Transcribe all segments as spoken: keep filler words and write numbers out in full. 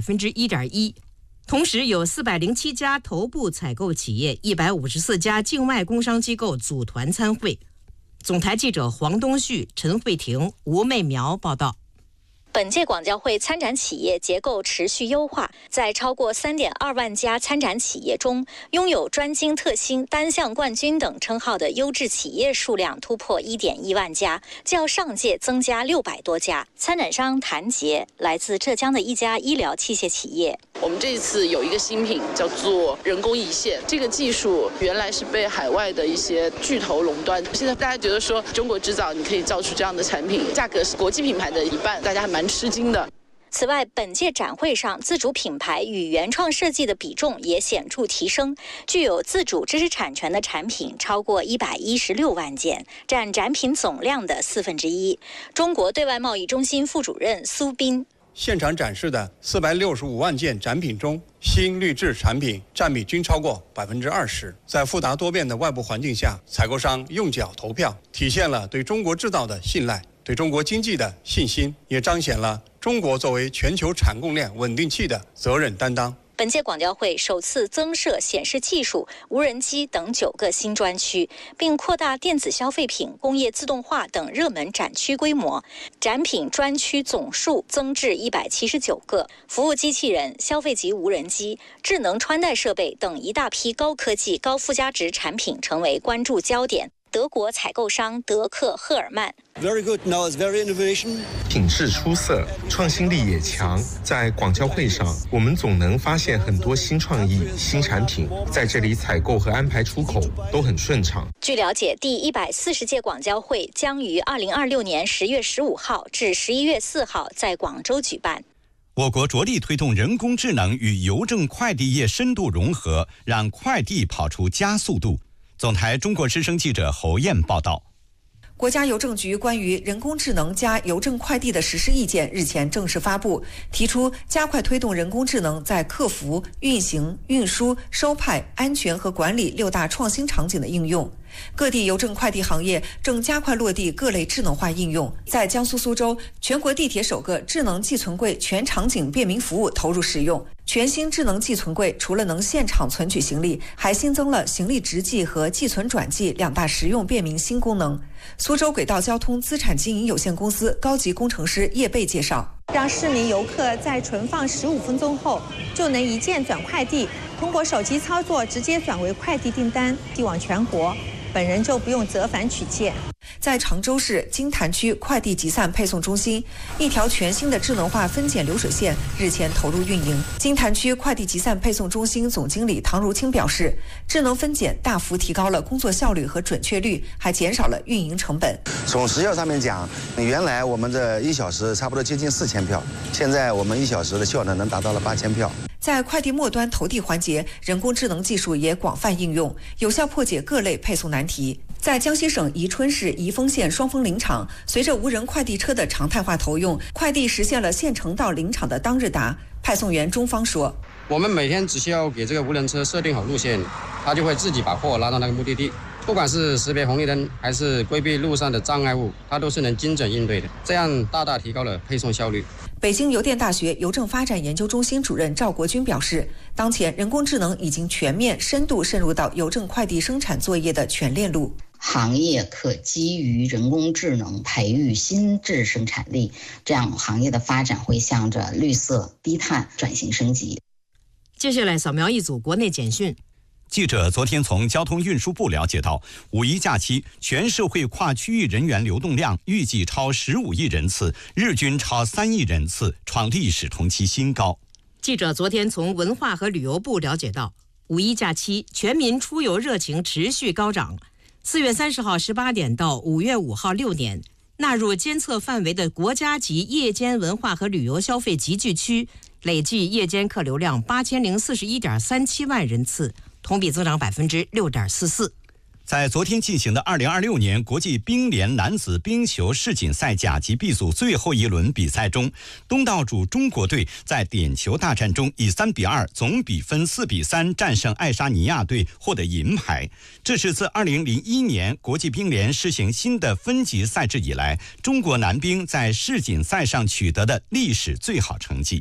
百分之一点一。同时，有四百零七家头部采购企业、一百五十四家境外工商机构组团参会。总台记者黄东旭、陈慧婷、吴媚苗报道。 本届广交会参展企业结构持续优化，在超过 三点二万家参展企业中，拥有专精特新、单项冠军等称号的优质企业数量突破 一点一万家，较上届增加六百多家。参展商谭杰来自浙江的一家医疗器械企业。 我们这一次有一个新品叫做人工胰腺，这个技术原来是被海外的一些巨头垄断，现在大家觉得说中国制造你可以造出这样的产品，价格是国际品牌的一半，大家还蛮吃惊的。 此外，本届展会上自主品牌与原创设计的比重也显著提升，具有自主知识产权的产品超过一百一十六万件，占展品总量的四分之一。中国对外贸易中心副主任苏斌。 现场展示的四百六十五万件展品中，新绿质产品占比均超过百分之二十。在复杂多变的外部环境下，采购商用脚投票，体现了对中国制造的信赖，对中国经济的信心，也彰显了中国作为全球产供链稳定器的责任担当。 本届广交会首次增设显示技术、无人机等九个新专区，并扩大电子消费品、工业自动化等热门展区规模，展品专区总数增至一百七十九个，服务机器人、消费级无人机、智能穿戴设备等一大批高科技、高附加值产品成为关注焦点。德国采购商德克赫尔曼 Very good. Now it's very innovation. 品质出色，创新力也强。在广交会上，我们总能发现很多新创意、新产品，在这里采购和安排出口都很顺畅。 据了解，第一百四十届广交会将于二零二六年十月十五号至十一月四号在广州举办。 我国着力推动人工智能与邮政快递业深度融合，让快递跑出加速度。总台中国之声记者侯燕报道。 国家邮政局关于人工智能加邮政快递的实施意见日前正式发布，提出加快推动人工智能在客服、运行、运输、收派、安全和管理六大创新场景的应用。各地邮政快递行业正加快落地各类智能化应用。在江苏苏州，全国地铁首个智能寄存柜全场景便民服务投入使用。全新智能寄存柜除了能现场存取行李，还新增了行李直寄和寄存转寄两大实用便民新功能。苏州轨道交通资产经营有限公司高级工程师叶贝介绍， 让市民游客在存放十五分钟后就能一键转快递，通过手机操作直接转为快递订单，寄往全国，本人就不用折返取件。 在常州市金坛区快递集散配送中心，一条全新的智能化分拣流水线日前投入运营。金坛区快递集散配送中心总经理唐如清表示，智能分拣大幅提高了工作效率和准确率，还减少了运营成本。 从时效上面讲，原来我们的一小时差不多接近四千票，现在我们一小时的效能能达到了八千票。 在快递末端投递环节，人工智能技术也广泛应用，有效破解各类配送难题。在江西省宜春市宜丰县双峰林场，随着无人快递车的常态化投用，快递实现了现成到林场的当日达。派送员钟方说， 我们每天只需要给这个无人车设定好路线，它就会自己把货拉到那个目的地，不管是识别红绿灯还是规避路上的障碍物，它都是能精准应对的，这样大大提高了配送效率。 北京邮电大学邮政发展研究中心主任赵国军表示，当前人工智能已经全面深度渗入到邮政快递生产作业的全链路。 行业可基于人工智能培育新质生产力，这样行业的发展会向着绿色低碳转型升级。 接下来扫描一组国内简讯。 记者昨天从交通运输部了解到，五一假期全社会跨区域人员流动量预计超十五亿人次，日均超三亿人次，创历史同期新高。 记者昨天从文化和旅游部了解到，五一假期全民出游热情持续高涨。四月三十号十八点到五月五号六点，纳入监测范围的国家级夜间文化和旅游消费集聚区，累计夜间客流量八千零四十一点三七万人次，同比增长百分之六点四四。 在昨天进行的二零二六年国际冰联男子冰球世锦赛甲级 B 组最后一轮比赛中，东道主中国队在点球大战中以三比二总比分四比三战胜爱沙尼亚队，获得银牌。这是自二零零一年国际冰联实行新的分级赛制以来，中国男冰在世锦赛上取得的历史最好成绩。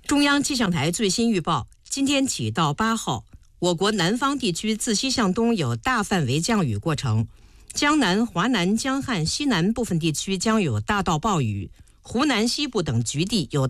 中央气象台最新预报，今天起到八号，我国南方地区自西向东有大范围降雨过程，江南、华南、江汉、西南部分地区将有大到暴雨，湖南西部等局地有